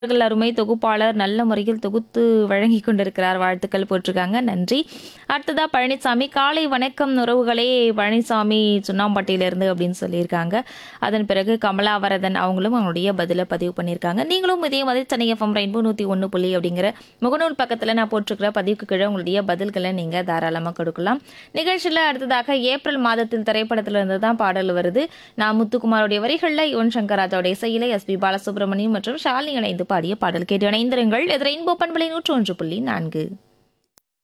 அவர்கள் அருமை தொகுப்பாளர் நல்ல முறையில் தொகுத்து வழங்கி கொண்டிருக்கிறார். வாழ்த்துக்கள் போட்டிருக்காங்க. நன்றி. அடுத்ததா பழனிசாமி, காலை வணக்கம் உறவுகளே, பழனிசாமி சுண்ணாம்பட்டியிலிருந்து அப்படின்னு சொல்லியிருக்காங்க. அதன் பிறகு கமலாவரதன் அவங்களும் அவங்களுடைய பதிலை பதிவு பண்ணியிருக்காங்க. நீங்களும் இதே மாதிரி சென்னை எஃப்எம் ரெயின்போ 101 அப்படிங்கிற முகநூல் பக்கத்தில் நான் போட்டிருக்கிற பதிவுக்கு கீழே உங்களுடைய பதில்களை நீங்கள் தாராளமாக கொடுக்கலாம். நிகழ்ச்சியில் அடுத்ததாக ஏப்ரல் மாதத்தில் திரைப்படத்திலிருந்து தான் பாடல் வருது. நான் முத்துக்குமாரோடைய வரிகளில் யுவன் சங்கர் ராஜாவுடைய இசையில எஸ்பி பாலசுப்ரமணியம் மற்றும் ஷாலினி இணைந்து பாடிய பாடல் கேட்டு இணைந்திருங்கள். இது ரெயின்போ பண்பலை 101.4.